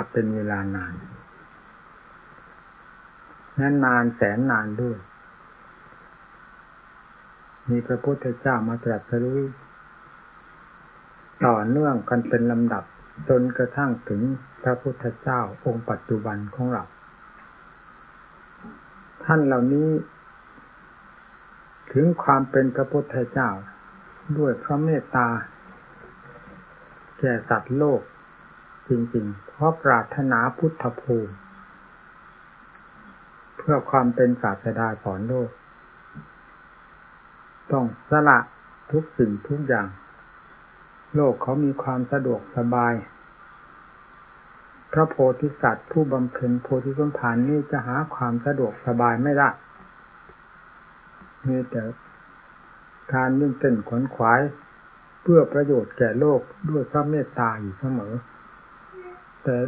เป็นเวลานานนั้นนานแสนนานด้วยมีพระพุทธเจ้ามาตรัสรู้ต่อเนื่องกันเป็นลำดับจนกระทั่งถึงพระพุทธเจ้าองค์ปัจจุบันของเราท่านเหล่านี้ถึงความเป็นพระพุทธเจ้าด้วยพระเมตตาแก่สัตว์โลกจริงๆเพราะปรารถนาพุทธภูมิเพื่อความเป็นศาสดาสอนโลกต้องสละทุกสิ่งทุกอย่างโลกเขามีความสะดวกสบายพระโพธิสัตว์ผู้บำเพ็ญโพธิสมภารนี้จะหาความสะดวกสบายไม่ได้มีแต่การยิ่งเต้นขวนขวายเพื่อประโยชน์แก่โลกด้วยพระเมตตาอยู่เสมอแต่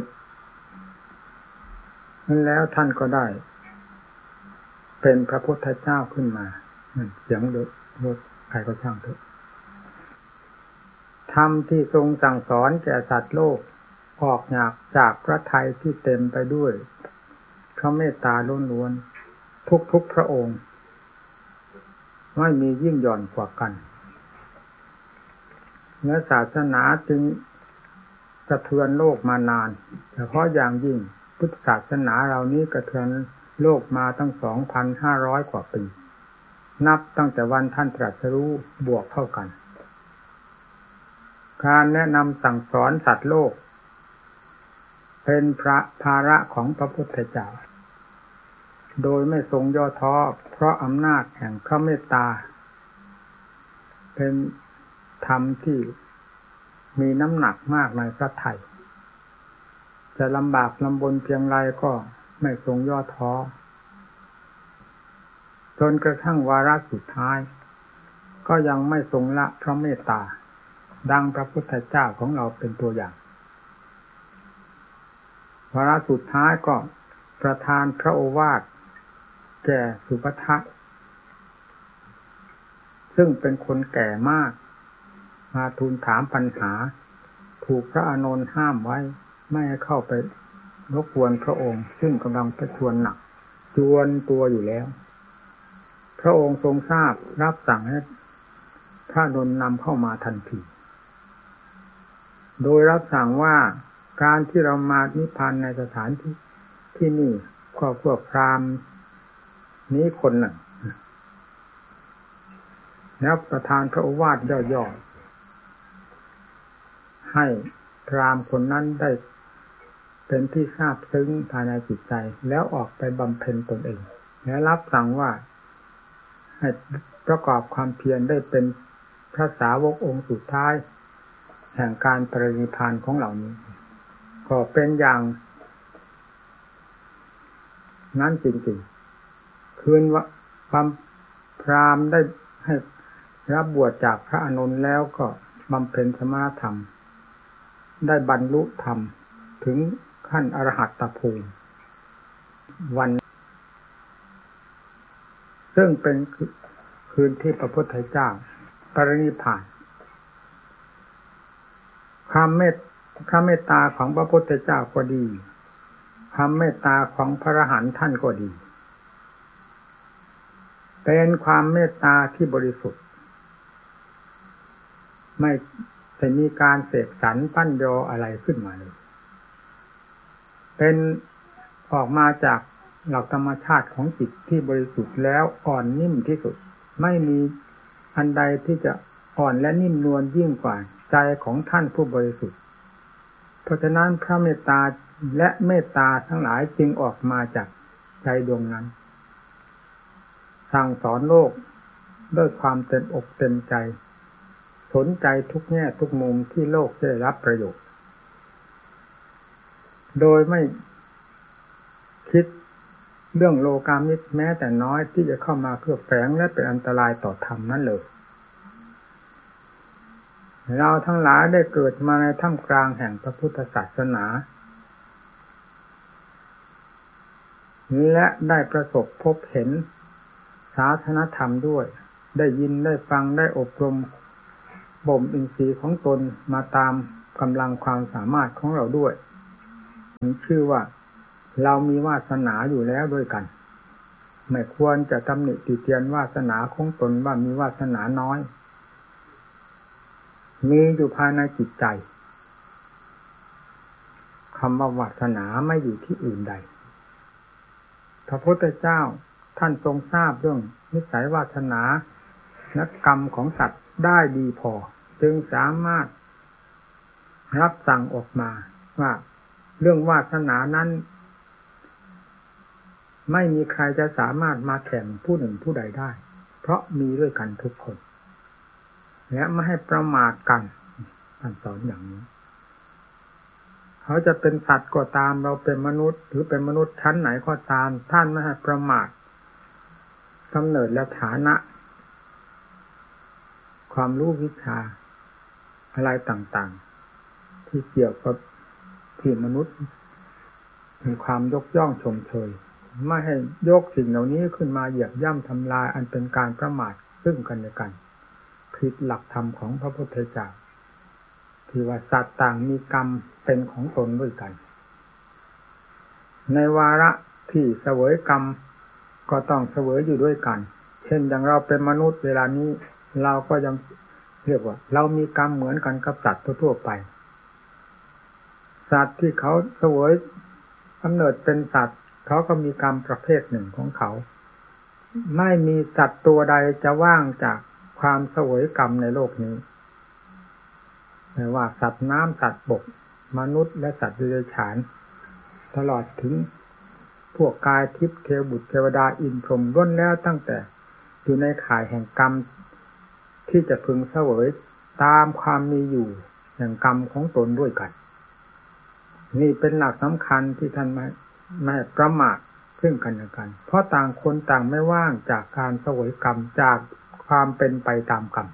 นั้นแล้วท่านก็ได้เป็นพระพุทธเจ้าขึ้นมาเสียงรถใครก็ช่างเถอะธรรมที่ทรงสั่งสอนแก่สัตว์โลกออกจากพระทัยที่เต็มไปด้วยพระเมตตาล้วนๆทุกพระองค์ไม่มียิ่งหย่อนกว่ากันเนื้อศาสนาจึงสะเทือนโลกมานานเฉพาะอย่างยิ่งพุทธศาสนาเรานี้กระเทือนโลกมาตั้ง 2,500 กว่าปีนับตั้งแต่วันท่านตรัสรู้บวกเท่ากันการแนะนำสั่งสอนสัตว์โลกเป็นภาระของพระพุทธเจ้าโดยไม่ทรงย่อท้อเพราะอำนาจแห่งพระเมตตาเป็นธรรมที่มีน้ำหนักมากในพระทัยจะลำบากลำบนเพียงไรก็ไม่ทรงย่อท้อจนกระทั่งวาระสุดท้ายก็ยังไม่ทรงละพระเมตตาดังพระพุทธเจ้าของเราเป็นตัวอย่างวาระสุดท้ายก็ประทานพระโอวาทแก่สุภัททะซึ่งเป็นคนแก่มากมาทูลถามปัญหาถูกพระอานนท์ห้ามไว้ไม่ให้เข้าไปรบกวนพระองค์ซึ่งกำลังประชวรหนักจวนตัวอยู่แล้วพระองค์ทรงทราบรับสั่งให้พระอานนท์นำเข้ามาทันทีโดยรับสั่งว่าการที่เรามานิพพานในสถานที่นี่ก็พวกพราหมณ์นี้คนหนึ่งแล้วประทานพระโอวาทย่อๆให้พราหมณ์คนนั้นได้เป็นที่ทราบซึ้งภายในจิตใจแล้วออกไปบำเพ็ญตนเองแล้วรับสั่งว่าให้ประกอบความเพียรได้เป็นพระสาวกองค์สุดท้ายแห่งการปรินิพพานของเหล่านี้ก็เป็นอย่างนั้นจริงๆคืนว่าความพราหมณ์ได้ให้รับบวชจากพระอานนท์แล้วก็บำเพ็ญสมณธรรมได้บรรลุธรรมถึงขั้นอรหัตตภูมิวันซึ่งเป็นคืนที่พระพุทธเจ้าปรินิพพานความเมตตาของพระพุทธเจ้าก็ดีความเมตตาของพระอรหันต์ท่านก็ดีเป็นความเมตตาที่บริสุทธิ์ไม่ได้มีการเสกสรรปั้นยออะไรขึ้นมาเลยเป็นออกมาจากหลักธรรมชาติของจิตที่บริสุทธิ์แล้วอ่อนนิ่มที่สุดไม่มีอันใดที่จะอ่อนและนิ่มนวลยิ่งกว่าใจของท่านผู้บริสุทธิ์เพราะฉะนั้นพระเมตตาและเมตตาทั้งหลายจึงออกมาจากใจดวงนั้นสั่งสอนโลกด้วยความเต็มอกเต็มใจสนใจทุกแง่ทุกมุมที่โลกจะได้รับประโยชน์โดยไม่คิดเรื่องโลกามิตรแม้แต่น้อยที่จะเข้ามาเพื่อแฝงและเป็นอันตรายต่อธรรมนั้นเลยเราทั้งหลายได้เกิดมาในท่ามกลางแห่งพระพุทธศาสนาและได้ประสบพบเห็นศาสนธรรมด้วยได้ยินได้ฟังได้อบรมบ่มอินทรีย์ของตนมาตามกำลังความสามารถของเราด้วยชื่อว่าเรามีวาสนาอยู่แล้วด้วยกันไม่ควรจะตำหนิติเตียนวาสนาของตนว่ามีวาสนาน้อยมีอยู่ภายในจิตใจคำว่าวาสนาไม่อยู่ที่อื่นใดพระพุทธเจ้าท่านทรงทราบเรื่องนิสัยวาสนาและกรรมของสัตว์ได้ดีพอจึงสามารถรับสั่งออกมาว่าเรื่องวาสนานั้นไม่มีใครจะสามารถมาแข่งผู้หนึ่งผู้ใดได้เพราะมีด้วยกันทุกคนและไม่ให้ประมาทกันท่านสอนอย่างนี้เขาจะเป็นสัตว์ก็ตามเราเป็นมนุษย์หรือเป็นมนุษย์ชั้นไหนก็ตามท่านไม่ให้ประมาทกำเนิดและฐานะความรู้วิชาอะไรต่างๆที่เกี่ยวกับที่มนุษย์มีความยกย่องชมเชยไม่ให้ยกสิ่งเหล่านี้ขึ้นมาเหยียบย่ำทำลายอันเป็นการประมาทซึ่งกันและกันผิดหลักธรรมของพระพุทธเจ้าที่ว่าสัตว์ต่างมีกรรมเป็นของตนด้วยกันในวาระที่เสวยกรรมก็ต้องเสวยอยู่ด้วยกันเช่นอย่างเราเป็นมนุษย์เวลานี้เราก็ยังเรียกว่าเรามีกรรมเหมือนกันกับสัตว์ทั่วไปสัตว์ที่เขาเสวยกำเนิดเป็นสัตว์เขาก็มีกรรมประเภทหนึ่งของเขาไม่มีสัตว์ตัวใดจะว่างจากความเสวยกรรมในโลกนี้ไม่ว่าสัตว์น้ำสัตว์บกมนุษย์และสัตว์เดรัจฉานตลอดถึงพวกกายทิพย์เทวบุตรเทวดาอินทร์พรหมล้วนแล้วตั้งแต่อยู่ในข่ายแห่งกรรมที่จะพึงเสวยตามความมีอยู่แห่งกรรมของตนด้วยกันนี่เป็นหลักสำคัญที่ท่านไม่ประมาทซึ่งกันและกันเพราะต่างคนต่างไม่ว่างจากการเสวยกรรมจากความเป็นไปตามกรรม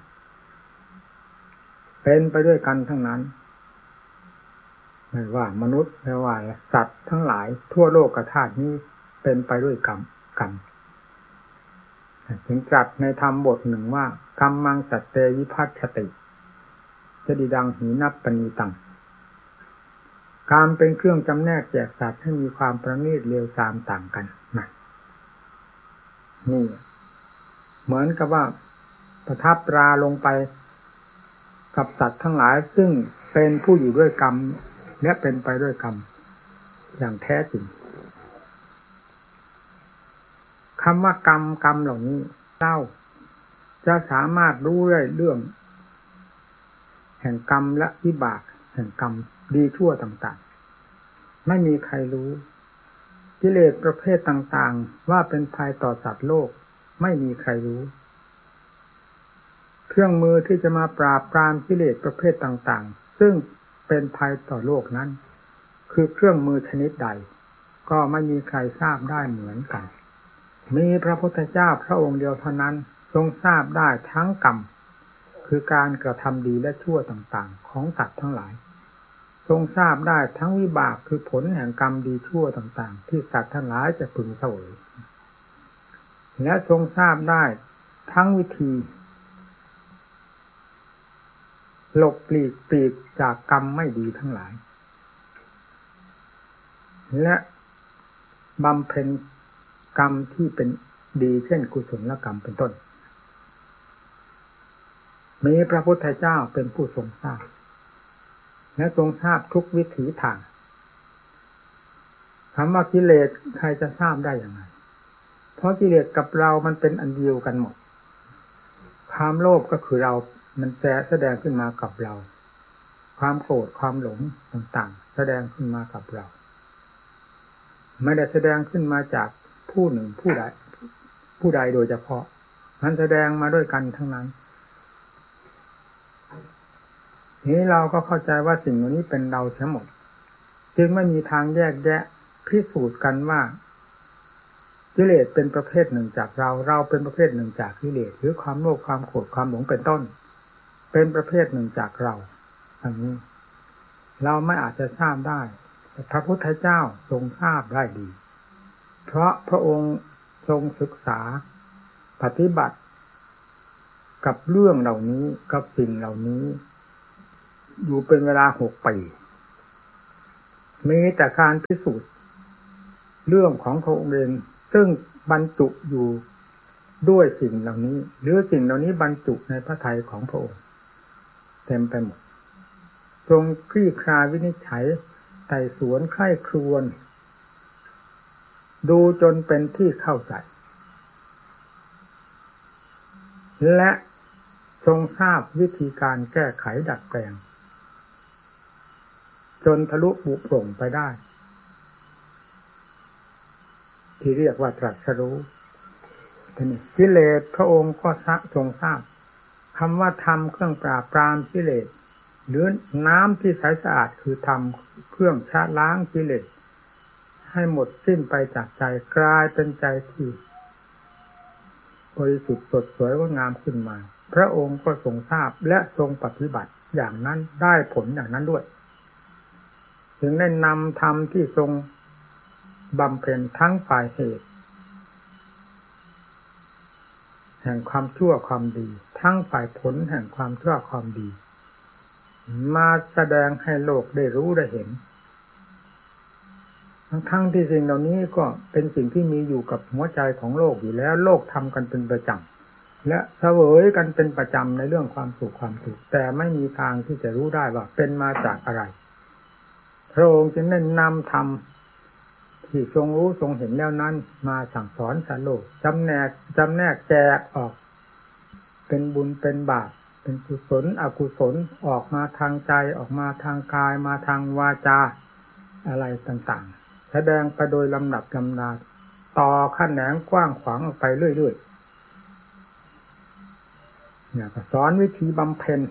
เป็นไปด้วยกันทั้งนั้นไม่ว่ามนุษย์ไม่ว่าสัตว์ทั้งหลายทั่วโลกธาตุนี้เป็นไปด้วยกรรมถึงตรัสในธรรมบทหนึ่งว่ากรรมังสัตเตวิภัชชติจะดีดังหีนับปณีตังกรรมเป็นเครื่องจำแนกแจกสัตว์ให้มีความประณีตเลวทรามต่างกันนะนี่เหมือนกับว่าประทับตราลงไปกับสัตว์ทั้งหลายซึ่งเป็นผู้อยู่ด้วยกรรมและเป็นไปด้วยกรรมอย่างแท้จริงคำว่ากรรมเหล่านี้เล่าจะสามารถรู้ได้เรื่องแห่งกรรมและวิบากแห่งกรรมดีชั่วต่างๆไม่มีใครรู้กิเลสประเภทต่างๆว่าเป็นภัยต่อสัตว์โลกไม่มีใครรู้เครื่องมือที่จะมาปราบปรามกิเลสประเภทต่างๆซึ่งเป็นภัยต่อโลกนั้นคือเครื่องมือชนิดใดก็ไม่มีใครทราบได้เหมือนกันมีพระพุทธเจ้าพระองค์เดียวเท่านั้นทรงทราบได้ทั้งกรรมคือการกระทำดีและชั่วต่างๆของสัตว์ทั้งหลายทรงทราบได้ทั้งวิบากคือผลแห่งกรรมดีชั่วต่างๆที่สัตว์ทั้งหลายจะพึงเสวยและทรงทราบได้ทั้งวิธีหลบปลีกจากกรรมไม่ดีทั้งหลายและบำเพ็ญกรรมที่เป็นดีเช่นกุศลกรรมเป็นต้นมีพระพุทธเจ้าเป็นผู้ทรงทราบและทรงทราบทุกวิถีทางคำว่ากิเลสใครจะทราบได้อย่างไรเพราะกิเลสกับเรามันเป็นอันเดียวกันหมดความโลภก็คือเรามันแสดงขึ้นมากับเราความโกรธความหลงต่างๆแสดงขึ้นมากับเราไม่ได้แสดงขึ้นมาจากผู้หนึ่งผู้ใดโดยเฉพาะมันแสดงมาด้วยกันทั้งนั้นนี้เราก็เข้าใจว่าสิ่งเหล่านี้เป็นเราทั้งหมดจึงไม่มีทางแยกแยะพิสูจน์กันว่ากิเลสเป็นประเภทหนึ่งจากเราเป็นประเภทหนึ่งจากกิเลสหรือความโลภความโกรธความหลงเป็นต้นเป็นประเภทหนึ่งจากเราอันนี้เราไม่อาจจะทราบได้แต่พระพุทธเจ้าทรงทราบได้ดีเพราะพระองค์ทรงศึกษาปฏิบัติกับเรื่องเหล่านี้กับสิ่งเหล่านี้อยู่เป็นเวลา6 ปีมีแต่การพิสูจน์เรื่องของพระองค์เองซึ่งบรรจุอยู่ด้วยสิ่งเหล่านี้หรือสิ่งเหล่านี้บรรจุในพระทัยของพระองค์เต็มไปหมดทรงคลี่คลายวินิจฉัยไต่สวนใคร่ครวญดูจนเป็นที่เข้าใจและทรงทราบวิธีการแก้ไขดัดแปลงจนทะลุปุโปร่งไปได้ที่เรียกว่าตรัสรู้กิเลสพระองค์ก็ทรงทราบคำว่าธรรมเครื่องปราบปรามกิเลสหรือน้ำที่ใสสะอาดคือธรรมเครื่องชะล้างกิเลสให้หมดสิ้นไปจากใจกลายเป็นใจที่บริสุทธิ์สดสวยงดงามขึ้นมาพระองค์ก็ทรงทราบและทรงปฏิบัติอย่างนั้นได้ผลอย่างนั้นด้วยถึงได้นำธรรมที่ทรงบำเพ็ญทั้งฝ่ายเหตุแห่งความชั่วความดีทั้งฝ่ายผลแห่งความชั่วความดีมาแสดงให้โลกได้รู้ได้เห็นทั้งที่สิ่งเหล่านี้ก็เป็นสิ่งที่มีอยู่กับหัวใจของโลกอยู่แล้วโลกทำกันเป็นประจำและเสวยกันเป็นประจำในเรื่องความสุขความทุกข์แต่ไม่มีทางที่จะรู้ได้ว่าเป็นมาจากอะไรพระองค์จึงได้นำธรรมที่ทรงรู้ทรงเห็นแล้วนั้นมาสั่งสอนสัตว์โลกจำแนกแจกออกเป็นบุญเป็นบาปเป็นกุศลอกุศลออกมาทางใจออกมาทางกายมาทางวาจาอะไรต่างๆแสดงไปโดยลำดับลำดาต่อแขนงกว้างขวางออกไปเรื่อยๆเนี่ยก็สอนวิธีบำเพ็ญ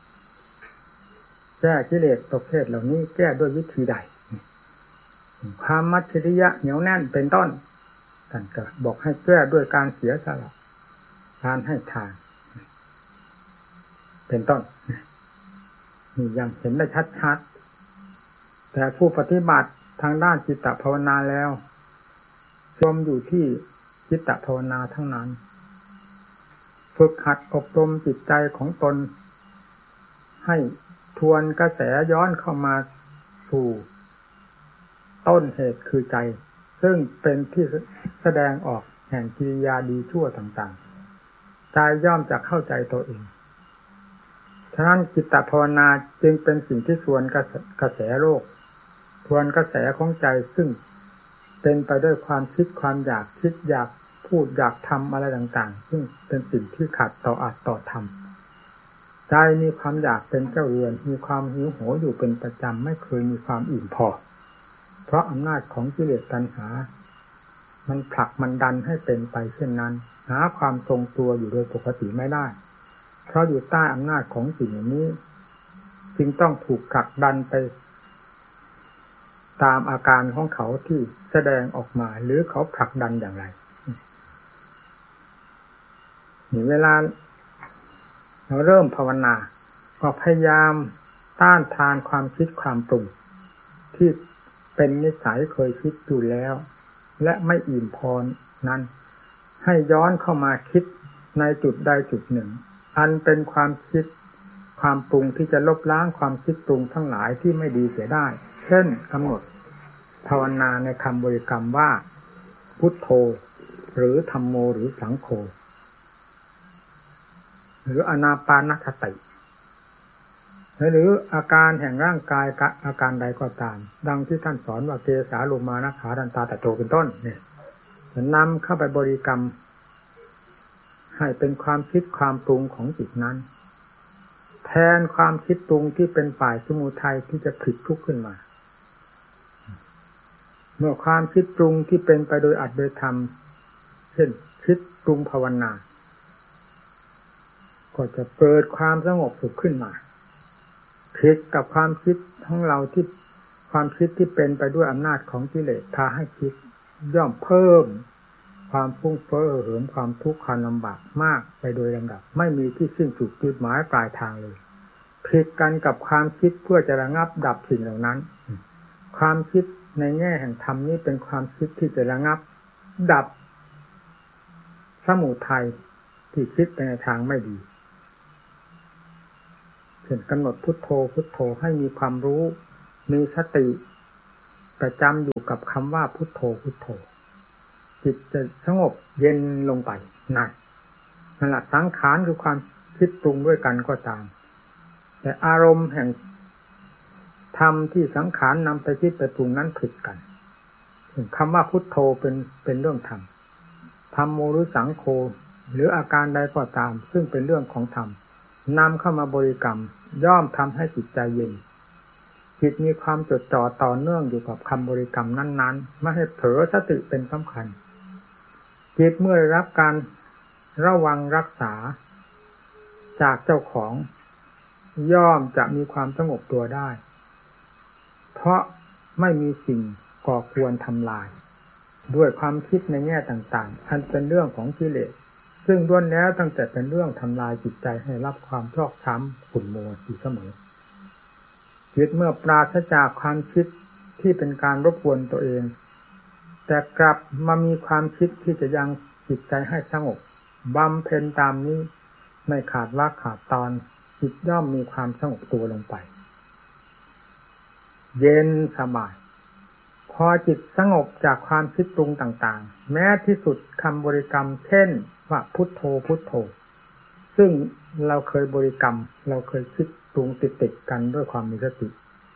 แก้กิเลสประเภทเหล่านี้แก้ด้วยวิธีใดความมัจฉริยะเหนียวแน่นเป็นต้นท่านก็บอกให้แก้ด้วยการเสียสละการให้ทานเป็นต้นนี่ยังเห็นได้ชัดๆแต่ผู้ปฏิบัติทางด้านจิตตภาวนาแล้วรวมอยู่ที่จิตตภาวนาทั้งนั้นฝึกหัดอบรมจิตใจของตนให้ทวนกระแสย้อนเข้ามาสู่ต้นเหตุคือใจซึ่งเป็นที่แสดงออกแห่งกิริยาดีชั่วต่างๆใจย่อมจะเข้าใจตัวเองฉะนั้นจิตตภาวนาจึงเป็นสิ่งที่ทวนกระแสโลกทวนกระแสของใจซึ่งเป็นไปด้วยความคิดความอยากคิดอยากพูดอยากทำอะไรต่างๆซึ่งเป็นสิ่งที่ขัดต่ออัตต่อธรรมใจมีความอยากเป็นเจ้าเรือนมีความหิวโหยอยู่เป็นประจำไม่เคยมีความอิ่มพอเพราะอำนาจของกิเลสตัณหามันผลักมันดันให้เป็นไปเช่นนั้นหาความทรงตัวอยู่โดยปกติไม่ได้เพราะอยู่ใต้อำนาจของสิ่งนี้จึงต้องถูกผลักดันไปตามอาการของเขาที่แสดงออกมาหรือเขาผลักดันอย่างไรเวลาเราเริ่มภาวนาก็พยายามต้านทานความคิดความปรุงที่เป็นนิสัยเคยคิดอยู่แล้วและไม่อิ่มพอนั้นให้ย้อนเข้ามาคิดในจุดใดจุดหนึ่งอันเป็นความคิดความปรุงที่จะลบล้างความคิดปรุงทั้งหลายที่ไม่ดีเสียได้เช่นกำหนดภาวนาในคำบริกรรมว่าพุทโธหรือธัมโมหรือสังโฆหรืออานาปานสติหรืออาการแห่งร่างกายอาการใดก็ตามดังที่ท่านสอนว่าเกสาโลมานะขาดันตาตะโตเป็นต้นเนี่ยนำเข้าไปบริกรรมให้เป็นความคิดความปรุงของจิตนั้นแทนความคิดปรุงที่เป็นฝ่ายสมุทัยที่จะผลิตทุกข์ขึ้นมาเมื่อความคิดปรุงที่เป็นไปโดยอัตโดยธรรมเช่นคิดปรุงภาวนาก็จะเกิดความสงบสุขขึ้นมาผิดกับความคิดของเราที่ความคิดที่เป็นไปด้วยอำนาจของกิเลสพาให้คิดย่อมเพิ่มความฟุ้งเฟ้อเหิมความทุกข์ความลำบากมากไปโดยลำดับไม่มีที่สิ้นสุดจุดหมายปลายทางเลยผิดกันกับความคิดเพื่อจะระงับดับสิ่งเหล่านั้นความคิดในแง่แห่งธรรมนี้เป็นความคิดที่จะระงับดับสมุทัยที่คิดไปในทางไม่ดีเช่นกำหนดพุทโธพุทโธให้มีความรู้มีสติประจำอยู่กับคำว่าพุทโธพุทโธจิตจะสงบเย็นลงไปนั่นแหละสังขารคือความคิดปรุงด้วยกันก็ตามแต่อารมณ์แห่งธรรมที่สังขารนำไปคิดไปปรุงนั้นผิดกันคำว่าพุทโธเป็นเรื่องธรรมธรรมโมหรือสังโฆหรืออาการใดก็ตามซึ่งเป็นเรื่องของธรรมนำเข้ามาบริกรรมย่อมทำให้จิตใจเย็นจิตมีความจดจ่อต่อเนื่องอยู่กับคำบริกรรมนั้นๆไม่ให้เผลอสติเป็นสำคัญจิตเมื่อได้รับการระวังรักษาจากเจ้าของย่อมจะมีความสงบตัวได้เพราะไม่มีสิ่งก่อควรทำลายด้วยความคิดในแง่ต่างๆอันเป็นเรื่องของกิเลสซึ่งล้วนแล้วตั้งแต่เป็นเรื่องทำลายจิตใจให้รับความชอกช้ำขุ่นมัวอยู่เสมอจิตเมื่อปราศจากความคิดที่เป็นการรบกวนตัวเองแต่กลับมามีความคิดที่จะยังจิตใจให้สงบบำเพ็ญตามนี้ไม่ขาดวรรคขาดตอนจิตย่อมมีความสงบตัวลงไปเย็นสบายพอจิตสงบจากความคิดปรุงต่างๆแม้ที่สุดคำบริกรรมเช่นว่าพุทโธพุทโธซึ่งเราเคยบริกรรมเราเคยคิดปรุงติดกันด้วยความมีสติ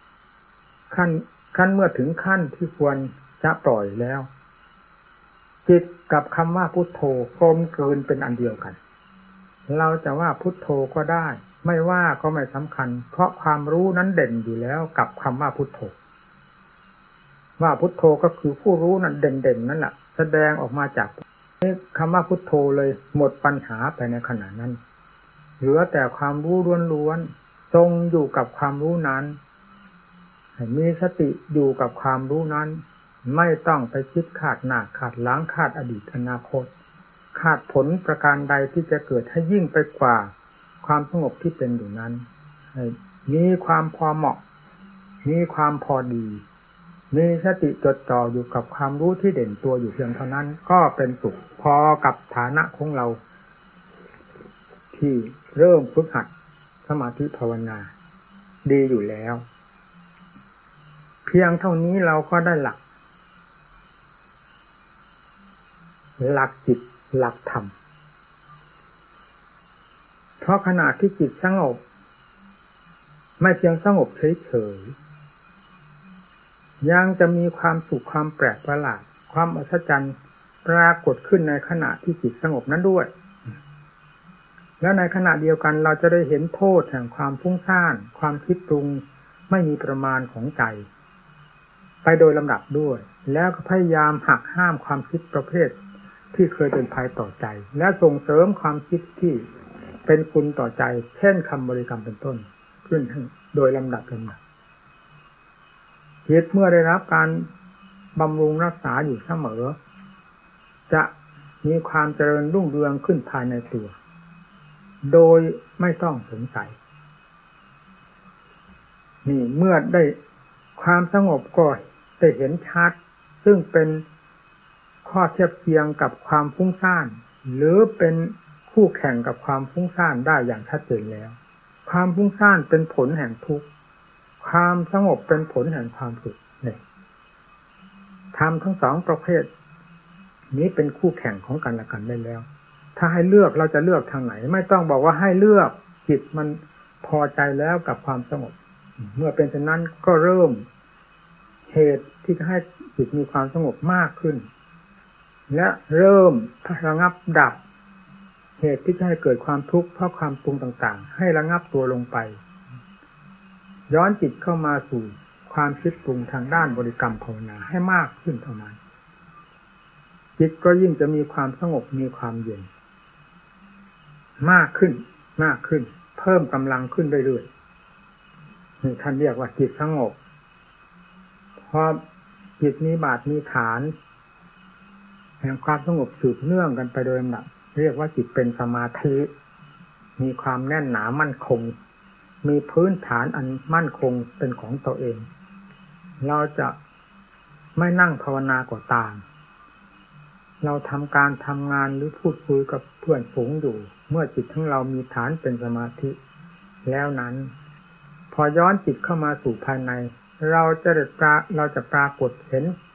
ขั้นเมื่อถึงขั้นที่ควรจะปล่อยแล้วจิตกับคำว่าพุทโธกลมกลืนเป็นอันเดียวกันเราจะว่าพุทโธก็ได้ไม่ว่าก็ไม่สำคัญเพราะความรู้นั้นเด่นอยู่แล้วกับคำว่าพุทโธว่าพุทโธก็คือผู้รู้นั้นเด่นๆนั่นแหละแสดงออกมาจากคำว่าพุทโธเลยหมดปัญหาไปในขณะนั้นเหลือแต่ความรู้ล้วนๆทรงอยู่กับความรู้นั้นมีสติอยู่กับความรู้นั้นไม่ต้องไปคิดคาดหน้าคาดหลังคาดอดีตอนาคตคาดผลประการใดที่จะเกิดให้ยิ่งไปกว่าความสงบที่เป็นอยู่นั้นมีความพอเหมาะมีความพอดีมีสติจดจ่ออยู่กับความรู้ที่เด่นตัวอยู่เพียงเท่านั้นก็เป็นสุขพอกับฐานะของเราที่เริ่มฝึกหัดสมาธิภาวนาดีอยู่แล้วเพียงเท่านี้เราก็ได้หลักจิตหลักธรรมเพราะขณะที่จิตสงบไม่เพียงสงบเฉยๆยังจะมีความสุขความแปลกประหลาดความอัศจรรย์ปรากฏขึ้นในขณะที่จิตสงบนั้นด้วยแล้วในขณะเดียวกันเราจะได้เห็นโทษแห่งความฟุ้งซ่านความคิดปรุงไม่มีประมาณของใจไปโดยลำดับด้วยแล้วก็พยายามหักห้ามความคิดประเภทที่เคยเป็นภัยต่อใจและส่งเสริมความคิดที่เป็นคุณต่อใจเช่นคำบริกรรมเป็นต้นขึ้นโดยลำดับจิตเมื่อได้รับการบำรุงรักษาอยู่เสมอจะมีความเจริญรุ่งเรืองขึ้นภายในตัวโดยไม่ต้องสงสัยนี่เมื่อได้ความสงบก็ได้เห็นชัดซึ่งเป็นข้อเทียบเคียงกับความฟุ้งซ่านหรือเป็นคู่แข่งกับความฟุ้งซ่านได้อย่างชัดเจนแล้วความฟุ้งซ่านเป็นผลแห่งทุกข์ความสงบเป็นผลแห่งความสุขเนี่ยธรรมทั้งสองประเภทนี้เป็นคู่แข่งของกันและกันได้แล้วถ้าให้เลือกเราจะเลือกทางไหนไม่ต้องบอกว่าให้เลือกจิตมันพอใจแล้วกับความสงบเมื่อเป็นเช่นนั้นก็เริ่มเหตุที่จะให้จิตมีความสงบมากขึ้นและเริ่มระงับดับเหตุที่จะให้เกิดความทุกข์เพราะความปรุงต่างๆให้ระงับตัวลงไปย้อนจิตเข้ามาสู่ความคิดปรุงทางด้านบริกรรมภาวนาให้มากขึ้นเท่านั้นจิตก็ยิ่งจะมีความสงบมีความเย็นมากขึ้นเพิ่มกำลังขึ้นเรื่อยๆนี่ท่านเรียกว่าจิตสงบพอจิตมีบาทมีฐานแห่งความสงบสืบเนื่องกันไปโดยลำดับเรียกว่าจิตเป็นสมาธิมีความแน่นหนามั่นคงมีพื้นฐานอันมั่นคงเป็นของตัวเองเราจะไม่นั่งภาวนาก็ตามเราทำการทำงานหรือพูดคุยกับเพื่อนฝูงอยู่เมื่อจิตของเรามีฐานเป็นสมาธิแล้วนั้นพอย้อนจิตเข้ามาสู่ภายในเราจะปรากฏเห็น